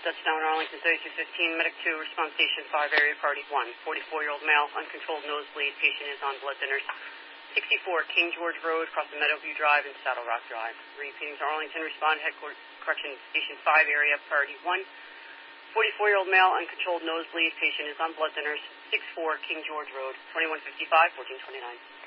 Touchdown Arlington 3215, Medic 2, response station 5, area party 1. 44-year-old male, uncontrolled nosebleed, patient is on blood thinners. 64 King George Road, across the Meadowview Drive and Saddle Rock Drive. Repeating to Arlington, respond headquarters, correction, station 5, area party 1. 44-year-old male, uncontrolled nosebleed, patient is on blood thinners. 64 King George Road, 2155, 1429.